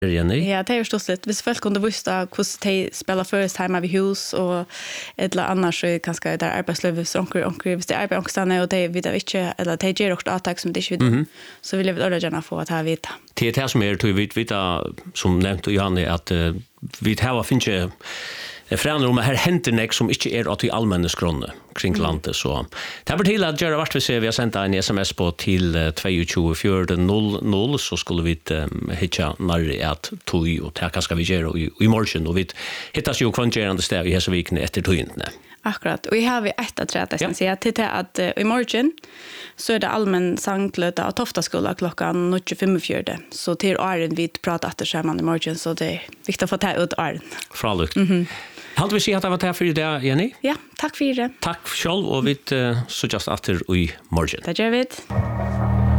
Jenny? Ja, det är ju stort. Hvis folk kunde visa hur de spelar först hemma vid hus och eller annars så kanske där arbetslöv så onkel hvis det är arbetsstanna och det vid det inte eller det ger också attack som det inte vid. Så vill jag väl gärna få att ha vita. Det är som är du vet vita som nämnt Johanne att vi har finche förändrar om här händer näck som inte är att i allmänna skrönne kring landet så. Det var till att göra vart vi ser vi har sänt en SMS på till 224000 så skulle vi hitta när att tog och ta kanske vi gör i morgon och vi hittas ju kvangerande stäv i hela veckan efter togintne. Akkurat. Och här har vi ett att rätta sen säga till att i morgon så är det allmän sånglöta av Toftaskola klockan 9:45. Så till Arden vi pratar efter skärmen i morgon så det är viktigt att få ta ut Arden. Fralukt. Halt vi se att det var där för det Jenny? Ja, tack för det. Tack själv och vi så just efter i morgon. Det gör vi.